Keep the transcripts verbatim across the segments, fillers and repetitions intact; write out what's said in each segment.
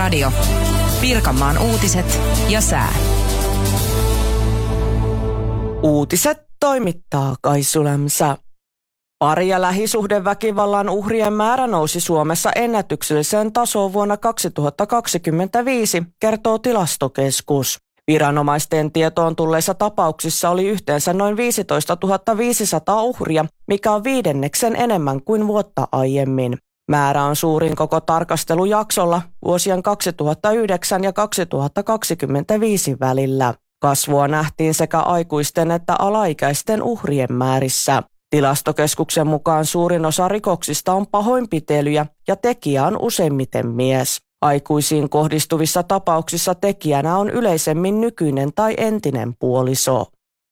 Kiekko-radio. Pirkanmaan uutiset ja sää. Uutiset toimittaa Kaisu Lämsä. Pari- ja lähisuhdeväkivallan uhrien määrä nousi Suomessa ennätykselliseen tasoon vuonna kaksituhattakaksikymmentäviisi, kertoo Tilastokeskus. Viranomaisten tietoon tulleissa tapauksissa oli yhteensä noin viisitoistatuhatta viisisataa uhria, mikä on viidenneksen enemmän kuin vuotta aiemmin. Määrä on suurin koko tarkastelujaksolla vuosien kaksituhattayhdeksän ja kaksituhattakaksikymmentäviisi välillä. Kasvua nähtiin sekä aikuisten että alaikäisten uhrien määrissä. Tilastokeskuksen mukaan suurin osa rikoksista on pahoinpitelyjä ja tekijä on useimmiten mies. Aikuisiin kohdistuvissa tapauksissa tekijänä on yleisemmin nykyinen tai entinen puoliso.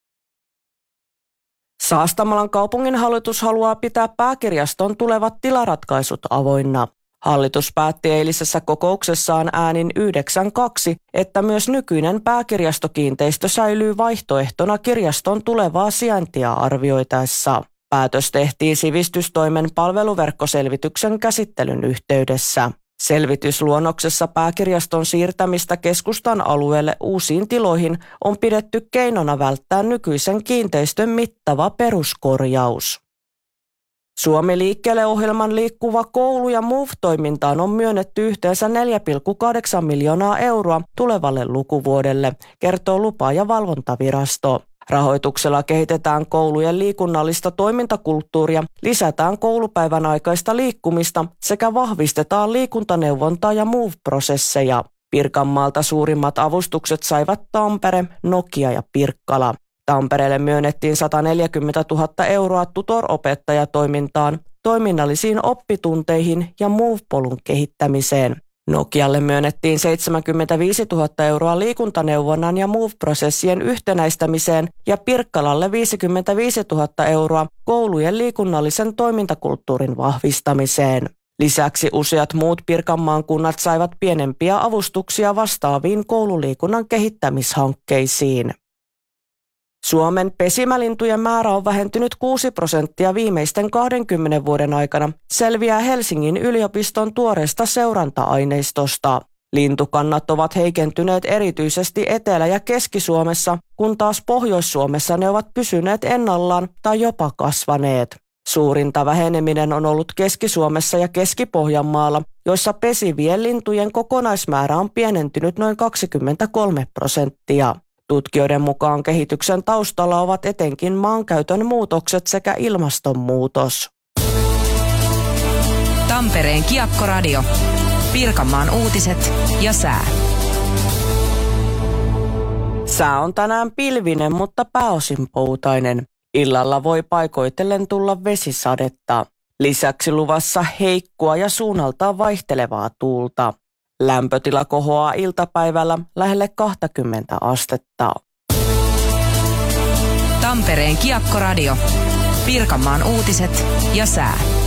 Saastamalan kaupunginhallitus haluaa pitää pääkirjaston tulevat tilaratkaisut avoinna. Hallitus päätti eilisessä kokouksessaan äänin yhdeksän kaksi, että myös nykyinen pääkirjastokiinteistö säilyy vaihtoehtona kirjaston tulevaa sijaintia arvioitaessa. Päätös tehtiin sivistystoimen palveluverkkoselvityksen käsittelyn yhteydessä. Selvitysluonnoksessa pääkirjaston siirtämistä keskustan alueelle uusiin tiloihin on pidetty keinona välttää nykyisen kiinteistön mittava peruskorjaus. Suomi liikkeelle -ohjelman Liikkuva koulu ja Move-toimintaan on myönnetty yhteensä neljä pilkku kahdeksan miljoonaa euroa tulevalle lukuvuodelle, kertoo lupa- ja valvontavirasto. Rahoituksella kehitetään koulujen liikunnallista toimintakulttuuria, lisätään koulupäivän aikaista liikkumista sekä vahvistetaan liikuntaneuvontaa ja Move-prosesseja. Pirkanmaalta suurimmat avustukset saivat Tampere, Nokia ja Pirkkala. Tampereelle myönnettiin sataneljäkymmentätuhatta euroa tutor-opettajatoimintaan, toiminnallisiin oppitunteihin ja Move-polun kehittämiseen. Nokialle myönnettiin seitsemänkymmentäviisituhatta euroa liikuntaneuvonnan ja Move-prosessien yhtenäistämiseen ja Pirkkalalle viisikymmentäviisituhatta euroa koulujen liikunnallisen toimintakulttuurin vahvistamiseen. Lisäksi useat muut Pirkanmaan kunnat saivat pienempiä avustuksia vastaaviin koululiikunnan kehittämishankkeisiin. Suomen pesimälintujen määrä on vähentynyt kuusi prosenttia viimeisten kahdenkymmenen vuoden aikana, selviää Helsingin yliopiston tuoreesta seuranta-aineistosta. Lintukannat ovat heikentyneet erityisesti Etelä- ja Keski-Suomessa, kun taas Pohjois-Suomessa ne ovat pysyneet ennallaan tai jopa kasvaneet. Suurinta väheneminen on ollut Keski-Suomessa ja Keski-Pohjanmaalla, joissa pesivien lintujen kokonaismäärä on pienentynyt noin kaksikymmentäkolme prosenttia. Tutkijoiden mukaan kehityksen taustalla ovat etenkin maankäytön muutokset sekä ilmastonmuutos. Tampereen Kiekko-radio. Pirkanmaan uutiset ja sää. Sää on tänään pilvinen, mutta pääosin poutainen. Illalla voi paikoitellen tulla vesisadetta. Lisäksi luvassa heikkoa ja suunnaltaan vaihtelevaa tuulta. Lämpötila kohoaa iltapäivällä lähelle kaksikymmentä astetta. Tampereen Kiekko-radio. Pirkanmaan uutiset ja sää.